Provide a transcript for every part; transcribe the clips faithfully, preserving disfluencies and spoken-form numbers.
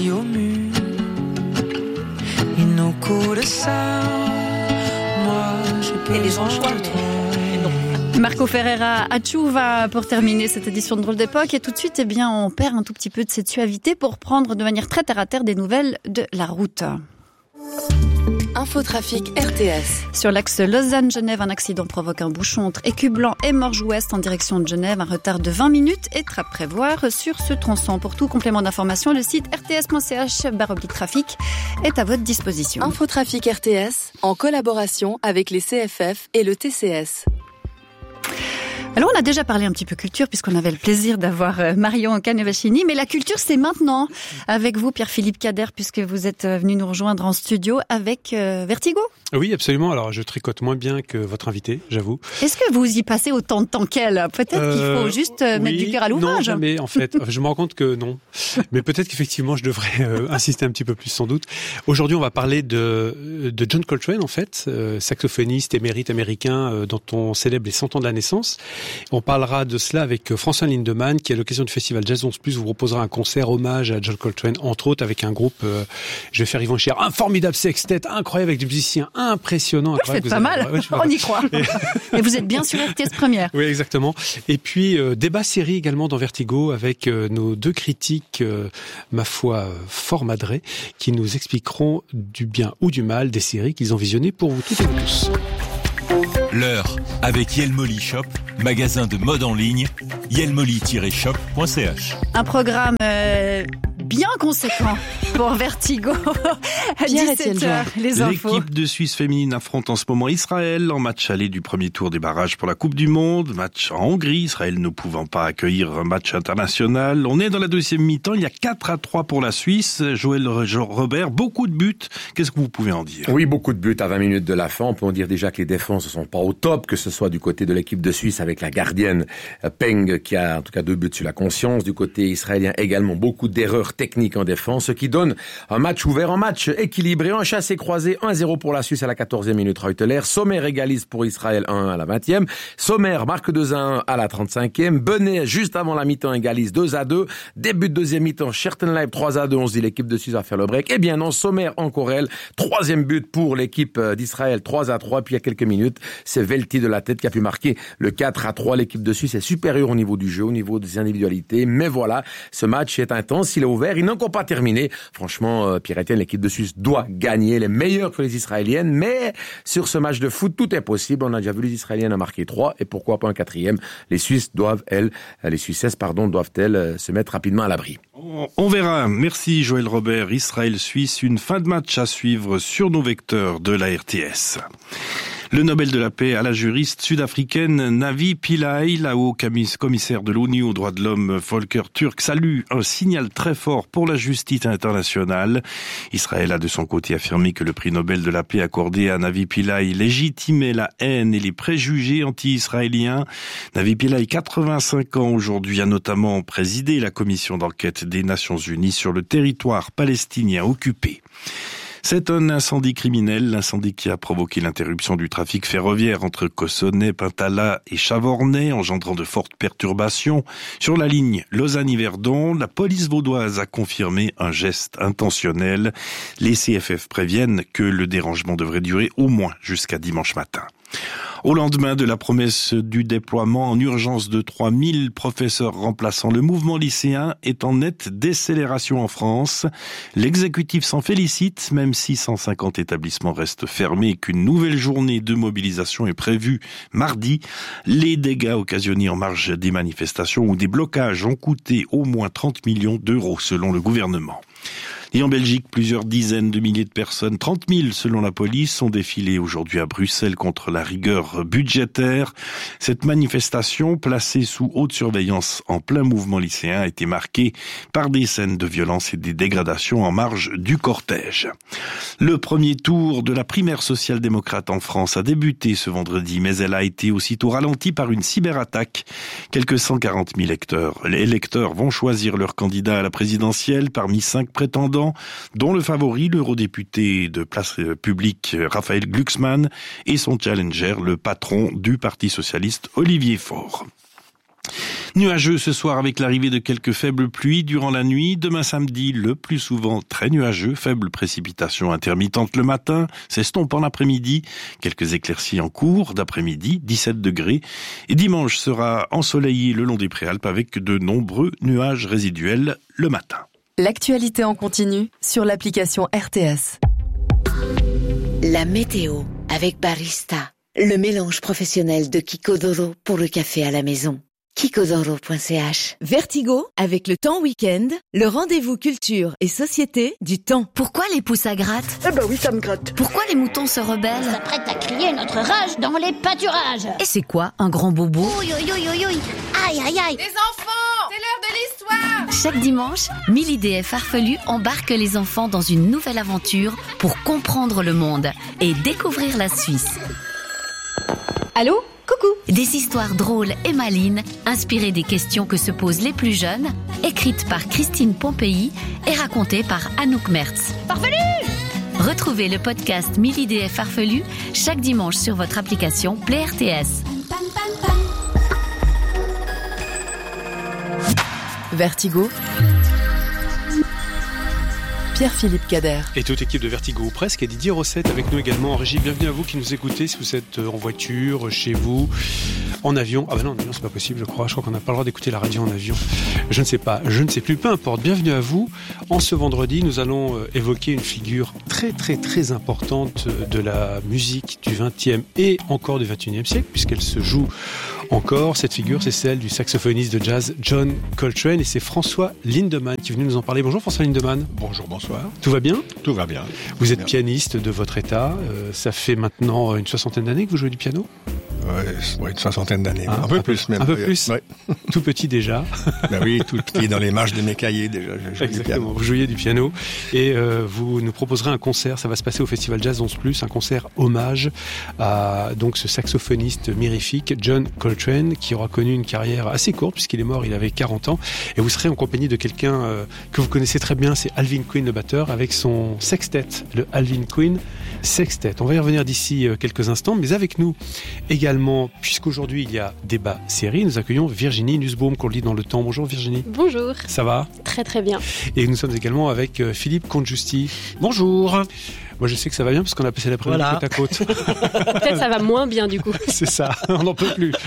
Au mur, il nous coule ça. Moi, j'ai Et les anchois, mais... Marco Ferreira, Achuva pour terminer cette édition de Drôle d'époque. Et tout de suite, eh bien, on perd un tout petit peu de cette suavité pour prendre de manière très terre à terre des nouvelles de la route. Infotrafic R T S. Sur l'axe Lausanne-Genève, un accident provoque un bouchon entre Écublens et Morges-Ouest en direction de Genève. Un retard de vingt minutes est à prévoir sur ce tronçon. Pour tout complément d'information, le site r t s point c h barre oblique trafic est à votre disposition. Infotrafic R T S en collaboration avec les C F F et le T C S. Alors, on a déjà parlé un petit peu culture puisqu'on avait le plaisir d'avoir Marion Canevachini, mais la culture, c'est maintenant avec vous, Pierre-Philippe Cader, puisque vous êtes venu nous rejoindre en studio avec euh, Vertigo. Oui, absolument. Alors, je tricote moins bien que votre invité, j'avoue. Est-ce que vous y passez autant de temps qu'elle ? Peut-être euh, qu'il faut juste euh, oui, mettre du cœur à l'ouvrage. Non, jamais, en fait. Je me rends compte que non. Mais peut-être qu'effectivement, je devrais euh, insister un petit peu plus, sans doute. Aujourd'hui, on va parler de, de John Coltrane, en fait, euh, saxophoniste émérite américain euh, dont on célèbre les cent ans de la naissance. On parlera de cela avec François Lindemann, qui à l'occasion du festival Jazz onze plus vous proposera un concert hommage à John Coltrane, entre autres avec un groupe, euh, je vais faire Yvon Cher, un formidable sextet, incroyable, avec des musiciens impressionnants. Vous faites pas mal, ouais, on y croit. Et... Et vous êtes bien sur R T S Première. Oui, exactement. Et puis, euh, débat série également dans Vertigo avec euh, nos deux critiques, euh, ma foi, fort madrés, qui nous expliqueront du bien ou du mal des séries qu'ils ont visionnées pour vous toutes et vous tous. L'heure avec Yelmoli Shop, magasin de mode en ligne, yelmoli tiret shop point c h. Un programme euh, bien conséquent pour Vertigo. À dix-sept heures, les infos. L'équipe de Suisse féminine affronte en ce moment Israël en match aller du premier tour des barrages pour la Coupe du Monde. Match en Hongrie, Israël ne pouvant pas accueillir un match international. On est dans la deuxième mi-temps, il y a quatre à trois pour la Suisse. Joël Robert, beaucoup de buts. Qu'est-ce que vous pouvez en dire ? Oui, beaucoup de buts à vingt minutes de la fin. On peut en dire déjà que les défenses ne sont pas au top, que ce soit du côté de l'équipe de Suisse avec la gardienne Peng qui a en tout cas deux buts sur la conscience. Du côté israélien également beaucoup d'erreurs techniques en défense, ce qui donne un match ouvert, un match équilibré, un chassé-croisé, un zéro pour la Suisse à la quatorzième minute. Reuteler, Sommer égalise pour Israël un à la vingtième. Sommer marque deux à un à la trente-cinquième. Benet, juste avant la mi-temps, égalise deux à deux. Début de deuxième mi-temps, Schertenleib trois à deux. On se dit l'équipe de Suisse va faire le break. Eh bien non, Sommer encore elle. Troisième but pour l'équipe d'Israël, trois à trois. Puis il y a quelques minutes, c'est Velti de la tête qui a pu marquer le quatre à trois. L'équipe de Suisse est supérieure au niveau du jeu, au niveau des individualités. Mais voilà, ce match est intense, il est ouvert, il n'est encore pas terminé. Franchement, euh, Pierre-Étienne, l'équipe de Suisse doit gagner, elle est meilleure que les Israéliennes. Mais sur ce match de foot, tout est possible. On a déjà vu les Israéliennes en marquer trois et pourquoi pas un quatrième. Les Suisses doivent, elles, les Suissesses, pardon, doivent-elles se mettre rapidement à l'abri. On verra. Merci Joël Robert. Israël-Suisse, une fin de match à suivre sur nos vecteurs de la R T S. Le Nobel de la paix à la juriste sud-africaine Navi Pillay, la haut-commissaire de l'ONU aux droits de l'homme Volker Turk, salue un signal très fort pour la justice internationale. Israël a de son côté affirmé que le prix Nobel de la paix accordé à Navi Pillay légitimait la haine et les préjugés anti-israéliens. Navi Pillay, quatre-vingt-cinq ans aujourd'hui, a notamment présidé la commission d'enquête des Nations Unies sur le territoire palestinien occupé. C'est un incendie criminel, l'incendie qui a provoqué l'interruption du trafic ferroviaire entre Cossonay, Pintala et Chavornay, engendrant de fortes perturbations. Sur la ligne Lausanne-Yverdon, la police vaudoise a confirmé un geste intentionnel. Les C F F préviennent que le dérangement devrait durer au moins jusqu'à dimanche matin. Au lendemain de la promesse du déploiement en urgence de trois mille professeurs remplaçants, le mouvement lycéen est en nette décélération en France. L'exécutif s'en félicite, même si cent cinquante établissements restent fermés et qu'une nouvelle journée de mobilisation est prévue mardi. Les dégâts occasionnés en marge des manifestations ou des blocages ont coûté au moins trente millions d'euros selon le gouvernement. Et en Belgique, plusieurs dizaines de milliers de personnes, trente mille selon la police, sont défilées aujourd'hui à Bruxelles contre la rigueur budgétaire. Cette manifestation, placée sous haute surveillance en plein mouvement lycéen, a été marquée par des scènes de violence et des dégradations en marge du cortège. Le premier tour de la primaire social-démocrate en France a débuté ce vendredi, mais elle a été aussitôt ralentie par une cyberattaque. Quelques cent quarante mille électeurs. Les électeurs vont choisir leur candidat à la présidentielle parmi cinq prétendants, dont le favori, l'eurodéputé de Place Publique Raphaël Glucksmann, et son challenger, le patron du Parti socialiste Olivier Faure. Nuageux ce soir avec l'arrivée de quelques faibles pluies durant la nuit. Demain samedi, le plus souvent très nuageux, faibles précipitations intermittentes le matin, s'estompent en après-midi, quelques éclaircies en cours d'après-midi, dix-sept degrés. Et dimanche sera ensoleillé le long des Préalpes avec de nombreux nuages résiduels le matin. L'actualité en continu sur l'application R T S. La météo avec Barista, le mélange professionnel de Kikodoro pour le café à la maison. kikodoro point c h. Vertigo, avec le temps week-end, le rendez-vous culture et société du temps. Pourquoi les pouces à gratte ? Eh ben oui, ça me gratte. Pourquoi les moutons se rebellent ? On s'apprête à crier notre rage dans les pâturages. Et c'est quoi un grand bobo ? Ouïe, ouïe, ouïe, ouïe, ouïe. Aïe, aïe, aïe. Les enfants, c'est l'heure de l'histoire. Chaque dimanche, mille idées et farfelus embarquent les enfants dans une nouvelle aventure pour comprendre le monde et découvrir la Suisse. Allô ? Coucou. Des histoires drôles et malines, inspirées des questions que se posent les plus jeunes, écrites par Christine Pompéi et racontées par Anouk Mertz. Farfelu ! Retrouvez le podcast mille idées et farfelus chaque dimanche sur votre application Play R T S. Vertigo, Pierre-Philippe Cader. Et toute équipe de Vertigo ou presque, et Didier Rossette avec nous également en régie. Bienvenue à vous qui nous écoutez, si vous êtes en voiture, chez vous, en avion. Ah ben non, en avion c'est pas possible, je crois. Je crois qu'on n'a pas le droit d'écouter la radio en avion. Je ne sais pas, je ne sais plus, peu importe. Bienvenue à vous. En ce vendredi, nous allons évoquer une figure très très très importante de la musique du vingtième et encore du vingt et unième siècle, puisqu'elle se joue encore. Cette figure, c'est celle du saxophoniste de jazz John Coltrane, et c'est François Lindemann qui est venu nous en parler. Bonjour François Lindemann. Bonjour, bonsoir. Tout va bien ? Tout va bien. Vous êtes bien. Pianiste de votre état. Euh, ça fait maintenant une soixantaine d'années que vous jouez du piano ? Ouais, ouais, une soixantaine d'années. Ah, un peu un plus même. Un peu plus ouais. Tout petit déjà. Ben oui, tout petit dans les marges de mes cahiers déjà. Je joue Exactement, du piano. vous jouiez du piano et euh, vous nous proposerez un concert, ça va se passer au Festival Jazz onze plus, un concert hommage à donc ce saxophoniste mirifique John Coltrane qui aura connu une carrière assez courte puisqu'il est mort, il avait quarante ans, et vous serez en compagnie de quelqu'un euh, que vous connaissez très bien, c'est Alvin Queen le batteur avec son sextet, le Alvin Queen Sextet. On va y revenir d'ici euh, quelques instants, mais avec nous également, puisqu'aujourd'hui il y a débat série, nous accueillons Virginie Nussbaum qu'on lit dans le temps. Bonjour Virginie. Bonjour. Ça va ? Très très bien. Et nous sommes également avec euh, Philippe Congiusti. Bonjour. Moi je sais que ça va bien parce qu'on a passé l'après-midi voilà. côte à côte. Peut-être ça va moins bien du coup. C'est ça, on n'en peut plus.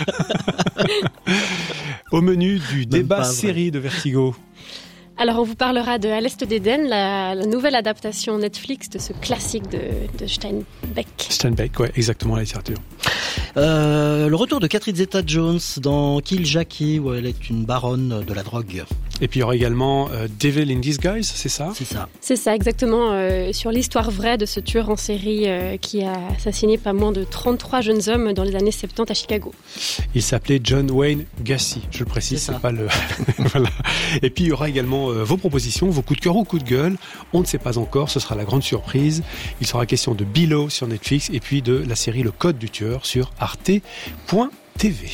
Au menu du Même débat série de Vertigo. Alors on vous parlera de À l'Est d'Éden, la, la nouvelle adaptation Netflix de ce classique de, de Steinbeck. Steinbeck, ouais, exactement, la littérature. Euh, le retour de Catherine Zeta-Jones dans Kill Jackie, où elle est une baronne de la drogue. Et puis il y aura également euh, Devil in Disguise, c'est ça ? C'est ça. C'est ça, exactement, euh, sur l'histoire vraie de ce tueur en série euh, qui a assassiné pas moins de trente-trois jeunes hommes dans les années soixante-dix à Chicago. Il s'appelait John Wayne Gacy, je le précise, c'est, c'est pas le... voilà. Et puis il y aura également euh, vos propositions, vos coups de cœur ou coups de gueule. On ne sait pas encore, ce sera la grande surprise. Il sera question de Below sur Netflix et puis de la série Le Code du tueur sur arte point t v.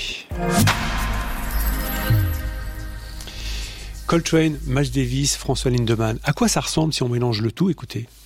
Coltrane, Miles Davis, François Lindemann. À quoi ça ressemble si on mélange le tout ? Écoutez.